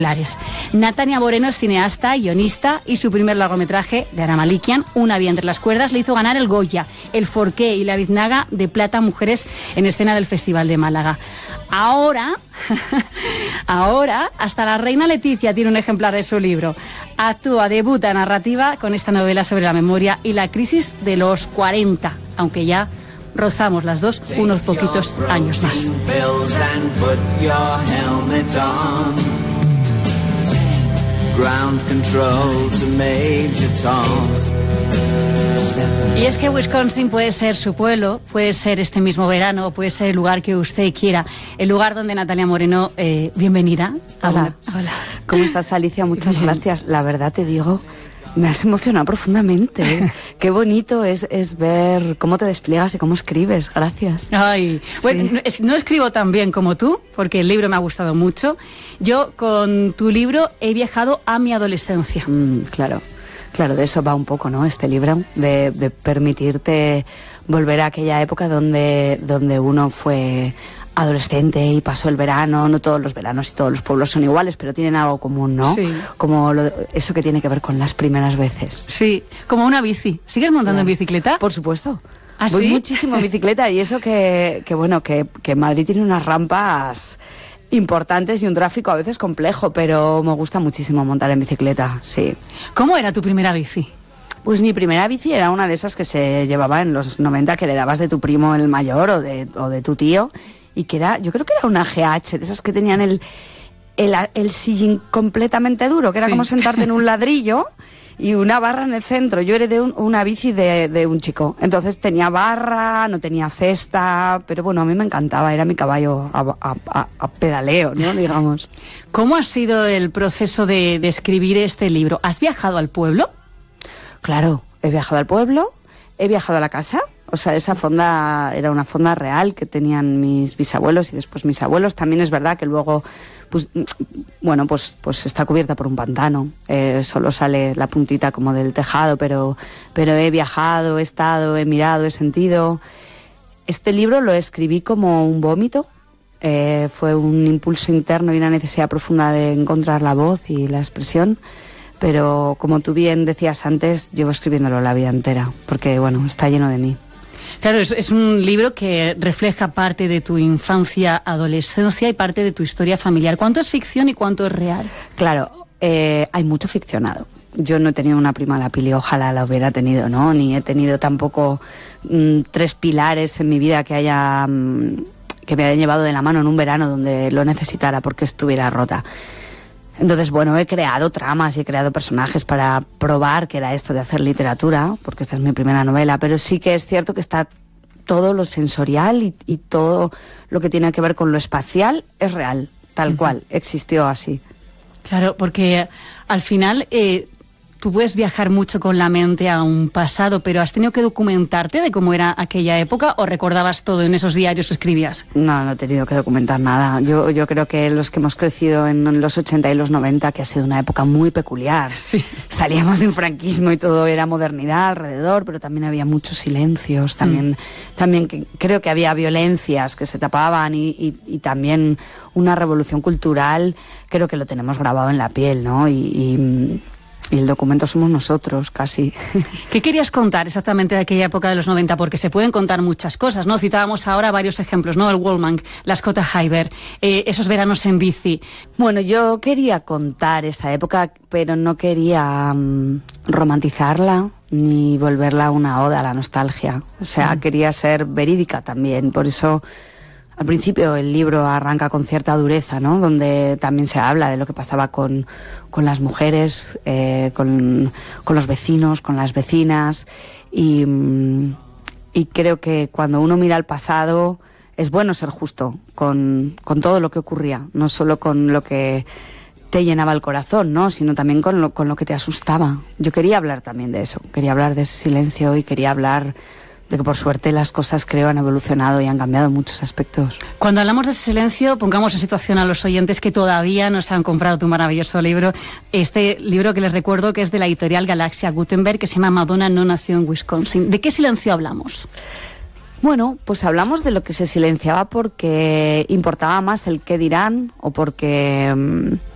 Natania Moreno es cineasta, guionista, y su primer largometraje, de Ana Malikian, Una vía entre las cuerdas, le hizo ganar el Goya, el Forqué y la Biznaga de Plata a Mujeres en Escena del Festival de Málaga. Ahora, hasta la reina Leticia tiene un ejemplar de su libro. Actúa, debuta narrativa con esta novela sobre la memoria y la crisis de los 40, aunque ya rozamos las dos unos poquitos años más. Ground control to Major Tom. Y es que Wisconsin puede ser su pueblo, puede ser este mismo verano, puede ser el lugar que usted quiera, el lugar donde Natalia Moreno, bienvenida. Hola. ¿Cómo estás, Alicia? Muchas gracias. La verdad te digo, me has emocionado profundamente. Qué bonito es ver cómo te despliegas y cómo escribes. Gracias. Ay, bueno, sí. No escribo tan bien como tú, porque el libro me ha gustado mucho. Yo con tu libro he viajado a mi adolescencia. Claro, de eso va un poco, ¿no? Este libro, de permitirte volver a aquella época donde uno fue adolescente y pasó el verano. No todos los veranos y todos los pueblos son iguales, pero tienen algo común, ¿no? Sí. Como eso que tiene que ver con las primeras veces. Sí, como una bici. ¿Sigues montando en bicicleta? Por supuesto. ¿Ah, Voy sí? muchísimo en bicicleta, y eso que Madrid tiene unas rampas importantes y un tráfico a veces complejo, pero me gusta muchísimo montar en bicicleta, sí. ¿Cómo era tu primera bici? Pues mi primera bici era una de esas que se llevaba en los 90, que le dabas de tu primo el mayor o de tu tío, y que yo creo que era una GH, de esas que tenían el sillín completamente duro, que era como sentarte en un ladrillo y una barra en el centro. Yo heredé una bici de un chico, entonces tenía barra, no tenía cesta, pero bueno, a mí me encantaba, era mi caballo a pedaleo, ¿no? Digamos. ¿Cómo ha sido el proceso de escribir este libro? ¿Has viajado al pueblo? Claro, he viajado al pueblo, he viajado a la casa. O sea, esa fonda era una fonda real que tenían mis bisabuelos y después mis abuelos. También es verdad que luego, pues está cubierta por un pantano. Solo sale la puntita como del tejado, pero he viajado, he estado, he mirado, he sentido. Este libro lo escribí como un vómito. Fue un impulso interno y una necesidad profunda de encontrar la voz y la expresión. Pero como tú bien decías antes, llevo escribiéndolo la vida entera, porque bueno, está lleno de mí. Claro, es un libro que refleja parte de tu infancia, adolescencia y parte de tu historia familiar. ¿Cuánto es ficción y cuánto es real? Claro, hay mucho ficcionado. Yo no he tenido una prima la Pili, ojalá la hubiera tenido, ¿no? Ni he tenido tampoco 3 pilares en mi vida que me hayan llevado de la mano en un verano donde lo necesitara porque estuviera rota. Entonces, bueno, he creado tramas y he creado personajes para probar que era esto de hacer literatura, porque esta es mi primera novela, pero sí que es cierto que está todo lo sensorial y todo lo que tiene que ver con lo espacial es real, tal cual, existió así. Claro, porque al final tú puedes viajar mucho con la mente a un pasado, pero ¿has tenido que documentarte de cómo era aquella época o recordabas todo en esos diarios o escribías? No he tenido que documentar nada. Yo creo que los que hemos crecido en los 80 y los 90, que ha sido una época muy peculiar. Sí. Salíamos de un franquismo y todo era modernidad alrededor, pero también había muchos silencios, también creo que había violencias que se tapaban y también una revolución cultural, creo que lo tenemos grabado en la piel, ¿no? Y el documento somos nosotros, casi. ¿Qué querías contar exactamente de aquella época de los 90? Porque se pueden contar muchas cosas, ¿no? Citábamos ahora varios ejemplos, ¿no? El Wallman, la Scotta Hyber, esos veranos en bici. Bueno, yo quería contar esa época, pero no quería romantizarla ni volverla una oda a la nostalgia. O sea, quería ser verídica también, por eso al principio el libro arranca con cierta dureza, ¿no? Donde también se habla de lo que pasaba con las mujeres, con los vecinos, con las vecinas. Y creo que cuando uno mira al pasado es bueno ser justo con todo lo que ocurría, no solo con lo que te llenaba el corazón, ¿no? Sino también con lo que te asustaba. Yo quería hablar también de eso, quería hablar de ese silencio y quería hablar de que por suerte las cosas, creo, han evolucionado y han cambiado en muchos aspectos. Cuando hablamos de ese silencio, pongamos en situación a los oyentes que todavía no se han comprado tu maravilloso libro, este libro que les recuerdo que es de la editorial Galaxia Gutenberg, que se llama Madonna no nació en Wisconsin. ¿De qué silencio hablamos? Bueno, pues hablamos de lo que se silenciaba porque importaba más el qué dirán o porque